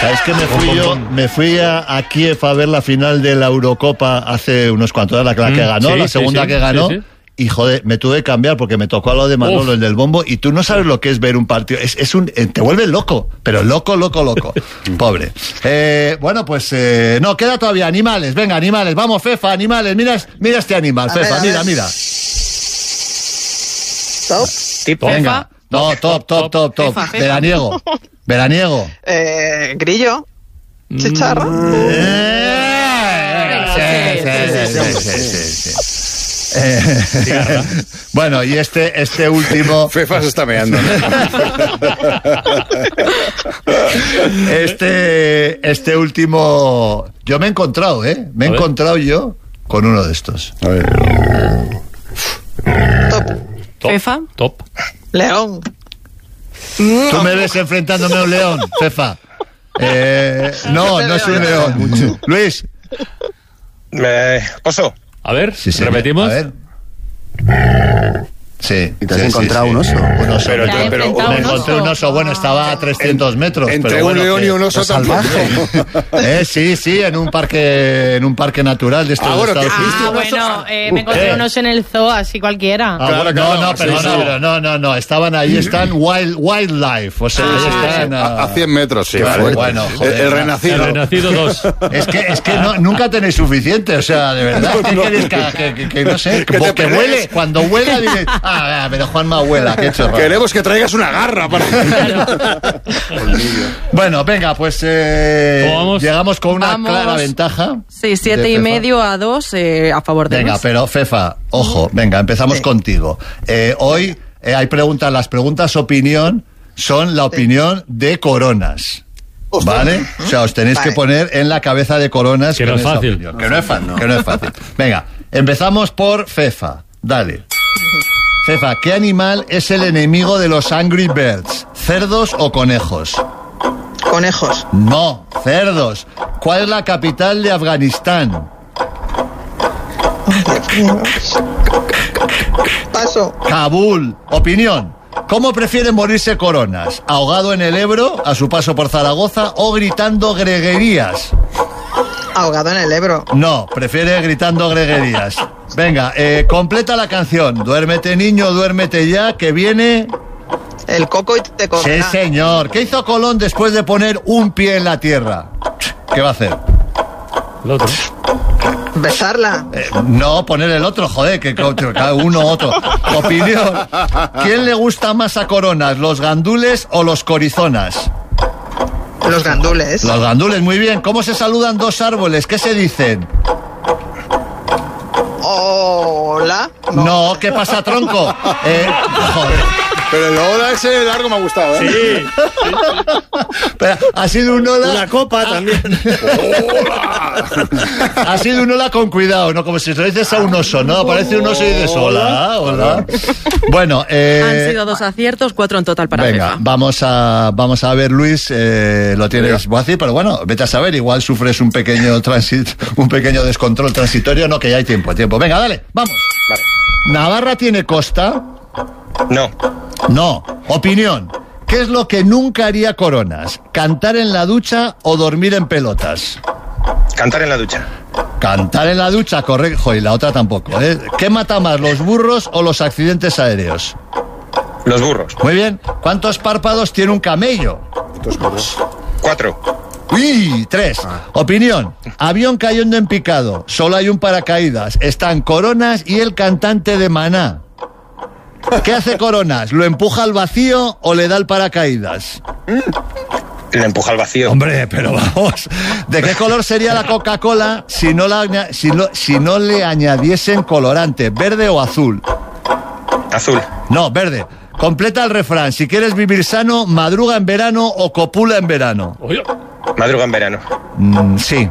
¿Sabes que me fui a Kiev a ver la final de la Eurocopa hace unos cuantos años, la que ganó, la segunda que ganó? Sí. Y joder, me tuve que cambiar porque me tocó a lo de Manolo, el del bombo, y tú no sabes lo que es ver un partido. Te vuelve loco, pero loco. Pobre. Bueno, pues no, queda todavía animales. Venga, animales, vamos, Fefa, animales. Mira este animal, Fefa, mira. Top. Venga. No, top. Fefa. Veraniego. Grillo. Chicharra. Sí. Bueno, y este último... Fefa se está meando, ¿no? Este último... Yo me he encontrado, Me he encontrado yo con uno de estos. A ver. Top. Fefa. Top. León. Tú me ves enfrentándome a un león, Fefa. No es un león. Luis. Oso. A ver, sí, repetimos. A ver. Sí. ¿Y te has encontrado un oso? Un oso. Pero me encontré un oso, bueno, estaba a 300 metros. Entre pero bueno, un león y un oso salvaje. Sí, en un parque natural de estos Estados Unidos. Bueno, me encontré un oso en el zoo, así cualquiera. No, estaban ahí, están wildlife, o sea, están a 100 metros, sí. Bueno, joder, el renacido. El renacido 2. Es que nunca tenéis suficiente, o sea, de verdad, que no sé, que huele, cuando huela dices... pero Juanma huela, qué chorro. Queremos que traigas una garra para... Bueno, venga, pues llegamos con una clara ventaja. Sí, 7,5-2 a favor de Venga, Luis. pero Fefa, ojo, venga, empezamos contigo. Hoy hay preguntas, las preguntas opinión son la opinión de Coronas. ¿Vale? O sea, os tenéis que poner en la cabeza de Coronas. Que no es fácil. Que no es fácil. Venga, empezamos por Fefa. Dale. Fefa, ¿qué animal es el enemigo de los Angry Birds? ¿Cerdos o conejos? Conejos. No, cerdos. ¿Cuál es la capital de Afganistán? Paso. Kabul. Opinión. ¿Cómo prefiere morirse Coronas? ¿Ahogado en el Ebro, a su paso por Zaragoza, o gritando greguerías? Ahogado en el Ebro. No, prefiere gritando greguerías. Venga, completa la canción. Duérmete, niño, duérmete ya, que viene... El coco y te cogerá. Sí, señor. ¿Qué hizo Colón después de poner un pie en la tierra? ¿Qué va a hacer? El otro. Besarla. No, poner el otro, joder, que cada uno otro. Opinión. ¿Quién le gusta más a Coronas, los gandules o los corizonas? Los gandules. Los gandules, muy bien. ¿Cómo se saludan dos árboles? ¿Qué se dicen? Hola. No, ¿qué pasa, tronco? Joder. Pero el hola ese largo me ha gustado, ¿eh? Sí. Pero ha sido un hola... Una copa también. ¡Hola! Ha sido un hola con cuidado, ¿no? Como si se lo dices a un oso, ¿no? Aparece un oso y dices hola. Bueno, han sido 2 aciertos, 4 en total para venga, Fefa. vamos a ver, Luis, lo tienes fácil, pero bueno, vete a saber, igual sufres un pequeño descontrol transitorio, no, que ya hay tiempo. Venga, dale, vamos. Vale. ¿Navarra tiene costa? No. Opinión. ¿Qué es lo que nunca haría Coronas? ¿Cantar en la ducha o dormir en pelotas? Cantar en la ducha. Cantar en la ducha, correcto. Y la otra tampoco, ¿eh? ¿Qué mata más, los burros o los accidentes aéreos? Los burros. Muy bien. ¿Cuántos párpados tiene un camello? 4. ¡Uy! 3. Opinión. Avión cayendo en picado. Solo hay un paracaídas. Están Coronas y el cantante de Maná. ¿Qué hace Coronas? ¿Lo empuja al vacío o le da el paracaídas? Le empuja al vacío. Hombre, pero vamos. ¿De qué color sería la Coca-Cola si no le añadiesen colorante? ¿Verde o azul? Azul. No, verde. Completa el refrán. Si quieres vivir sano, madruga en verano o copula en verano. Oye. Madruga en verano. Sí.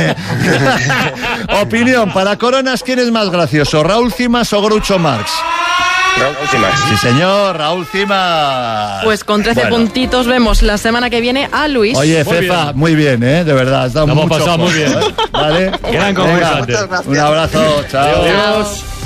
Opinión. Para Coronas, ¿quién es más gracioso? ¿Raúl Cimas o Groucho Marx? Raúl Cimas. Sí, señor, Raúl Cimas. Pues con 13 puntitos vemos la semana que viene a Luis. Oye, Fefa, muy bien, de verdad. Has dado lo hemos mucho pasado muy bien. ¿Vale? Gran conversante. Un abrazo, chao. Adiós.